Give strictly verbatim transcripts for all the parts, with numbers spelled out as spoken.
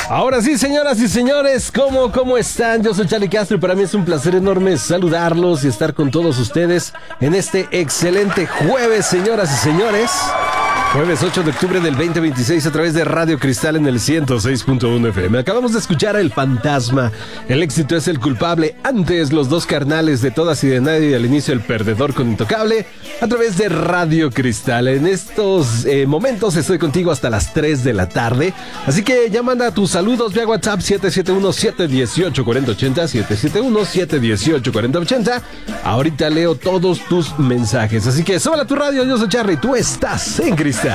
Ahora sí, señoras y señores, ¿cómo, cómo están? Yo soy Charlie Castro y para mí es un placer enorme saludarlos y estar con todos ustedes en este excelente jueves, señoras y señores. Jueves ocho de octubre del veinte veintiséis a través de Radio Cristal en el ciento seis punto uno F M. Acabamos de escuchar a El Fantasma. El éxito es el culpable. Antes, Los Dos Carnales, De Todas y de Nadie. Y al inicio, El Perdedor con Intocable. A través de Radio Cristal. En estos eh, momentos estoy contigo hasta las tres de la tarde. Así que ya manda tus saludos vía WhatsApp siete siete uno, siete uno ocho, cuatro cero ocho cero. siete siete uno, siete uno ocho, cuatro cero ocho cero. Ahorita leo todos tus mensajes. Así que súbela a tu radio. Yo soy Charlie. Tú estás en Cristal.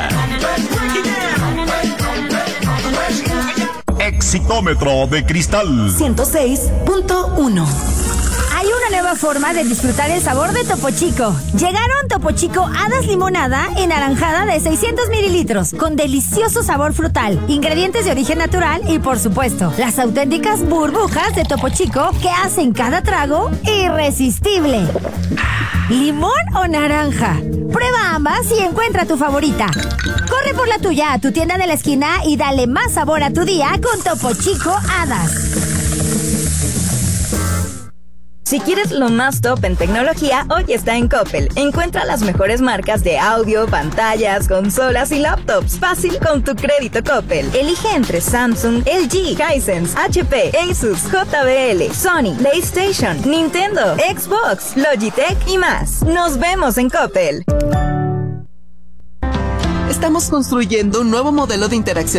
Exitómetro de Cristal ciento seis punto uno. Hay una nueva forma de disfrutar el sabor de Topo Chico. Llegaron Topo Chico Hadas Limonada y Naranjada de seiscientos mililitros, con delicioso sabor frutal, ingredientes de origen natural y, por supuesto, las auténticas burbujas de Topo Chico que hacen cada trago irresistible. ¿Limón o naranja? Prueba ambas y encuentra tu favorita. Corre por la tuya a tu tienda de la esquina y dale más sabor a tu día con Topo Chico Hadas. Si quieres lo más top en tecnología, hoy está en Coppel. Encuentra las mejores marcas de audio, pantallas, consolas y laptops. Fácil con tu crédito Coppel. Elige entre Samsung, L G, Hisense, H P, Asus, J B L, Sony, PlayStation, Nintendo, Xbox, Logitech y más. Nos vemos en Coppel. Estamos construyendo un nuevo modelo de interacción